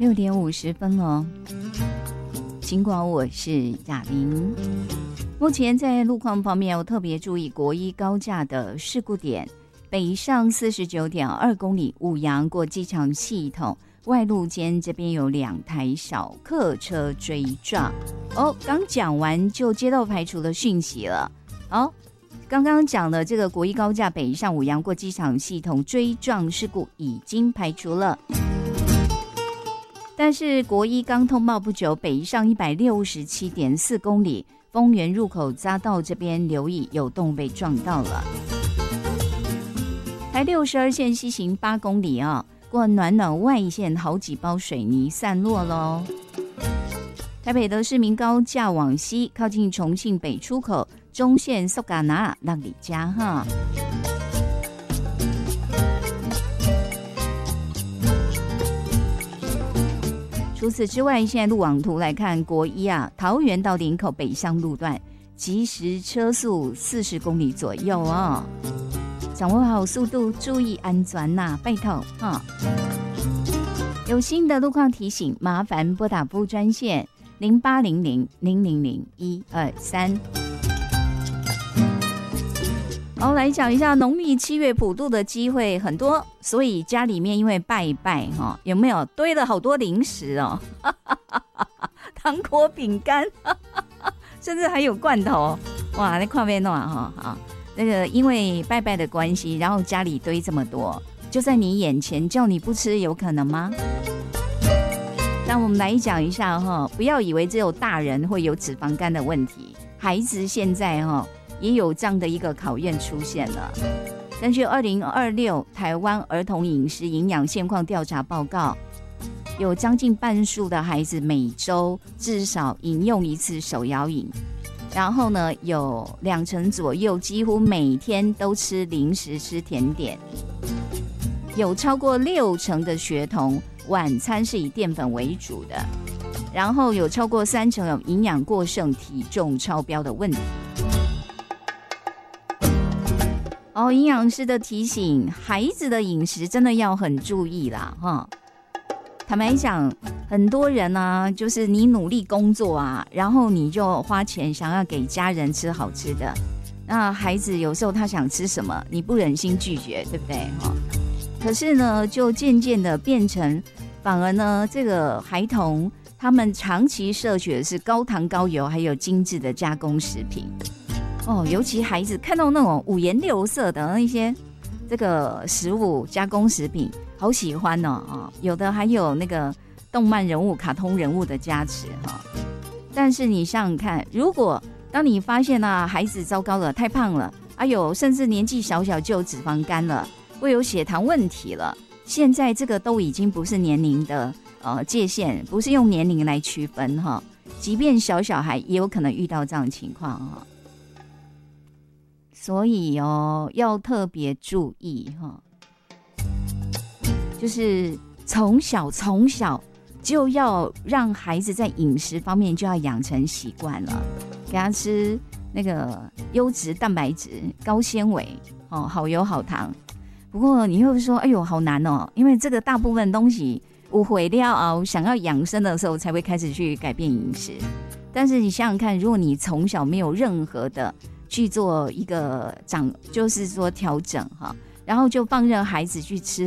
6:50哦。尽管我是雅玲，目前在路况方面，我特别注意国一高架的事故点，北上49.2公里，五羊过机场系统外路间这边有2台小客车追撞。刚讲完就接到排除的讯息了。刚刚讲的这个国一高架北上五羊过机场系统追撞事故已经排除了，但是国一刚通报不久，北上167.4公里，丰原入口匝道这边留意有洞被撞到了。台62线西行8公里过暖暖外线好几包水泥散落咯。台北的市民高架往西，靠近重庆北出口，中线苏嘎拿让里加哈。除此之外，现在路网图来看，国一桃园到林口北向路段，即时车速40公里左右掌握好速度，注意安全拜托有新的路况提醒，麻烦拨打服务专线0800-000-123。来讲一下农历7月普渡的机会很多，所以家里面因为拜拜有没有堆了好多零食糖果饼干甚至还有罐头哇，那看面暖那个因为拜拜的关系，然后家里堆这么多，就在你眼前叫你不吃，有可能吗？那我们来讲一下不要以为只有大人会有脂肪肝的问题，孩子现在也有这样的一个考验出现了。根据2026台湾儿童饮食营养现况调查报告，有将近半数的孩子每周至少饮用一次手摇饮，然后呢有20%左右几乎每天都吃零食吃甜点，有超过60%的学童晚餐是以淀粉为主的，然后有超过30%有营养过剩体重超标的问题。营养师的提醒，孩子的饮食真的要很注意啦坦白讲，很多人就是你努力工作然后你就花钱想要给家人吃好吃的，那孩子有时候他想吃什么，你不忍心拒绝，对不对可是呢，就渐渐的变成，反而呢，这个孩童他们长期摄取的是高糖高油还有精致的加工食品尤其孩子看到那种五颜六色的那些这个食物加工食品，好喜欢有的还有那个动漫人物、卡通人物的加持但是你想想看，如果当你发现孩子糟糕了，太胖了，甚至年纪小小就有脂肪肝了，会有血糖问题了，现在这个都已经不是年龄的界限，不是用年龄来区分即便小孩也有可能遇到这样的情况所以要特别注意就是从小就要让孩子在饮食方面就要养成习惯了，给他吃那个优质蛋白质、高纤维好油好糖。不过你会说，哎呦好难因为这个大部分东西误会了想要养生的时候才会开始去改变饮食。但是你想想看，如果你从小没有任何的去做一个就是说调整然后就放任孩子去吃